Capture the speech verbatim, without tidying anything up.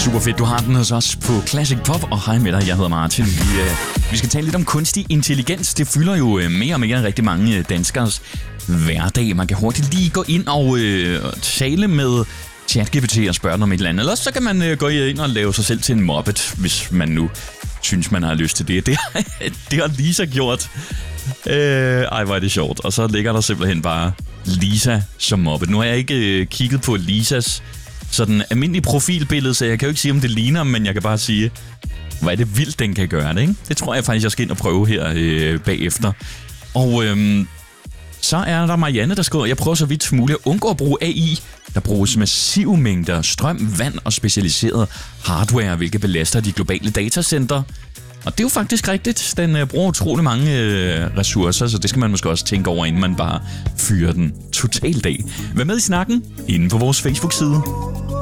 Super fedt, du har den hos os på Classic Pop, og hej med dig, jeg hedder Martin. Vi, øh, vi skal tale lidt om kunstig intelligens. Det fylder jo øh, mere og mere rigtig mange danskers hverdag. Man kan hurtigt lige gå ind og øh, tale med ChatGPT og spørge om et eller andet. Eller så kan man øh, gå ind og lave sig selv til en mobbet, hvis man nu synes, man har lyst til det. Det, det har Lisa gjort. Øh, ej, hvor er det sjovt. Og så ligger der simpelthen bare Lisa som mobbet. Nu har jeg ikke øh, kigget på Lisas sådan almindelig profilbillede, så jeg kan jo ikke sige, om det ligner, men jeg kan bare sige, hvor er det vildt, den kan gøre det, ikke? Det tror jeg faktisk, jeg skal ind og prøve her øh, bagefter. Og øhm, så er der Marianne, der skriver, jeg prøver så vidt muligt at undgå at bruge A I. Der bruges massive mængder strøm, vand og specialiseret hardware, hvilket belaster de globale datacenter. Og det er jo faktisk rigtigt. Den øh, bruger utrolig mange øh, ressourcer, så det skal man måske også tænke over, inden man bare fyrer den totalt af. Vær med i snakken inde på vores Facebook-side.